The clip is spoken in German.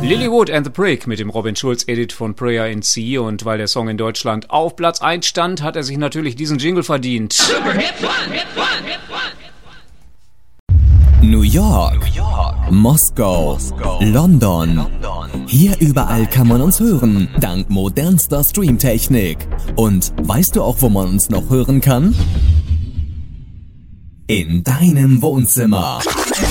Lilywood and the Prick mit dem Robin Schulz Edit von Prayer in C, und weil der Song in Deutschland auf Platz 1 stand, hat er sich natürlich diesen Jingle verdient. Super Hit One, Hit One, Hit One. New York, Moskau, London. Hier überall kann man uns hören, dank modernster Streamtechnik. Und weißt du auch, wo man uns noch hören kann? In deinem Wohnzimmer.